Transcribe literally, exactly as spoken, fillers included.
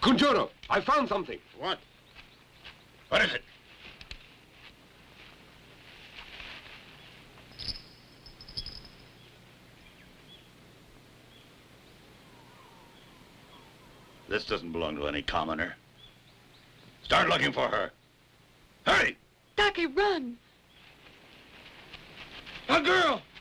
Conjuro, I found something. What? What is it? This doesn't belong to any commoner. Start looking for her. Hurry! Ducky, run! A girl!